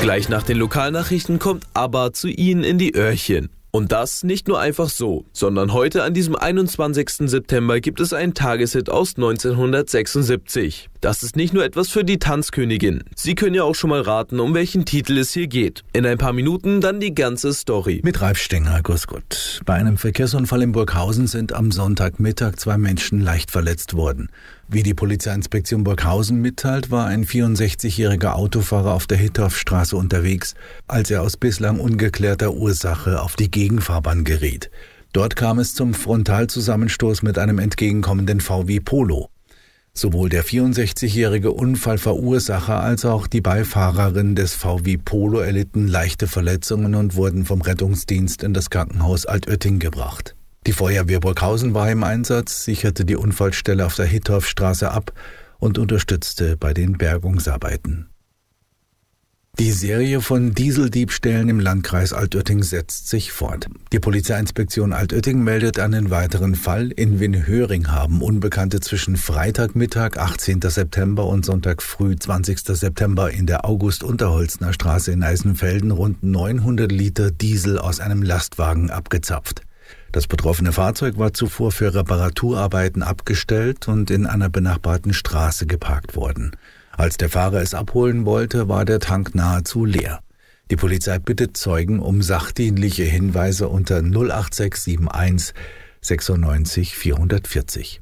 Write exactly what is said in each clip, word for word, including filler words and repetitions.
Gleich nach den Lokalnachrichten kommt ABBA zu Ihnen in die Öhrchen. Und das nicht nur einfach so, sondern heute an diesem einundzwanzigsten September gibt es einen Tageshit aus neunzehnhundertsechsundsiebzig. Das ist nicht nur etwas für die Tanzkönigin. Sie können ja auch schon mal raten, um welchen Titel es hier geht. In ein paar Minuten dann die ganze Story. Mit Ralf Stenger, grüß Gott. Bei einem Verkehrsunfall in Burghausen sind am Sonntagmittag zwei Menschen leicht verletzt worden. Wie die Polizeiinspektion Burghausen mitteilt, war ein vierundsechzigjähriger Autofahrer auf der Hittorfstraße unterwegs, als er aus bislang ungeklärter Ursache auf die Gegenfahrbahn geriet. Dort kam es zum Frontalzusammenstoß mit einem entgegenkommenden V W Polo. Sowohl der vierundsechzigjährige Unfallverursacher als auch die Beifahrerin des V W Polo erlitten leichte Verletzungen und wurden vom Rettungsdienst in das Krankenhaus Altötting gebracht. Die Feuerwehr Burghausen war im Einsatz, sicherte die Unfallstelle auf der Hittorfstraße ab und unterstützte bei den Bergungsarbeiten. Die Serie von Dieseldiebstählen im Landkreis Altötting setzt sich fort. Die Polizeiinspektion Altötting meldet einen weiteren Fall. In Winhöring haben Unbekannte zwischen Freitagmittag, achtzehnten September und Sonntag früh, zwanzigsten September in der August-Unterholzner Straße in Eisenfelden rund neunhundert Liter Diesel aus einem Lastwagen abgezapft. Das betroffene Fahrzeug war zuvor für Reparaturarbeiten abgestellt und in einer benachbarten Straße geparkt worden. Als der Fahrer es abholen wollte, war der Tank nahezu leer. Die Polizei bittet Zeugen um sachdienliche Hinweise unter null acht sechs sieben eins sechsundneunzig vierhundertvierzig.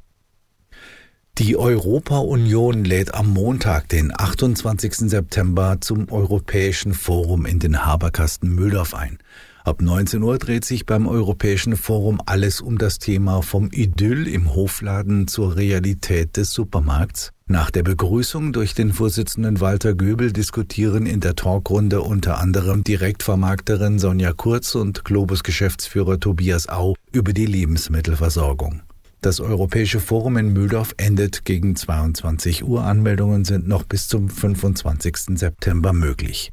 Die Europa-Union lädt am Montag, den achtundzwanzigsten September, zum Europäischen Forum in den Haberkasten Mühldorf ein. Ab neunzehn Uhr dreht sich beim Europäischen Forum alles um das Thema vom Idyll im Hofladen zur Realität des Supermarkts. Nach der Begrüßung durch den Vorsitzenden Walter Göbel diskutieren in der Talkrunde unter anderem Direktvermarkterin Sonja Kurz und Globus-Geschäftsführer Tobias Au über die Lebensmittelversorgung. Das Europäische Forum in Mühldorf endet gegen zweiundzwanzig Uhr. Anmeldungen sind noch bis zum fünfundzwanzigsten September möglich.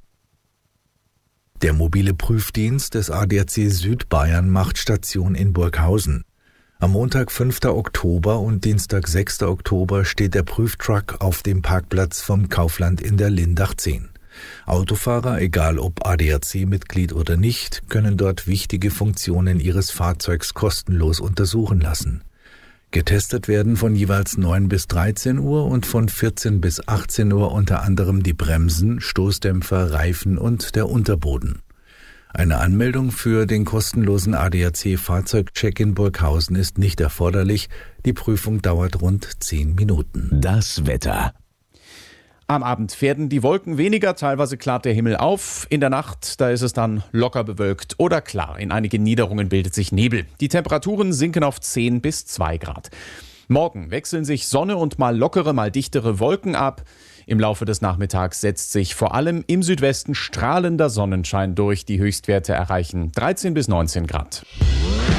Der mobile Prüfdienst des A D A C Südbayern macht Station in Burghausen. Am Montag, fünften Oktober und Dienstag, sechsten Oktober steht der Prüftruck auf dem Parkplatz vom Kaufland in der Lindach zehn. Autofahrer, egal ob A D A C-Mitglied oder nicht, können dort wichtige Funktionen ihres Fahrzeugs kostenlos untersuchen lassen. Getestet werden von jeweils neun bis dreizehn Uhr und von vierzehn bis achtzehn Uhr unter anderem die Bremsen, Stoßdämpfer, Reifen und der Unterboden. Eine Anmeldung für den kostenlosen A D A C-Fahrzeugcheck in Burghausen ist nicht erforderlich. Die Prüfung dauert rund zehn Minuten. Das Wetter. Am Abend werden die Wolken weniger, teilweise klart der Himmel auf. In der Nacht, da ist es dann locker bewölkt oder klar. In einigen Niederungen bildet sich Nebel. Die Temperaturen sinken auf zehn bis zwei Grad. Morgen wechseln sich Sonne und mal lockere, mal dichtere Wolken ab. Im Laufe des Nachmittags setzt sich vor allem im Südwesten strahlender Sonnenschein durch. Die Höchstwerte erreichen dreizehn bis neunzehn Grad.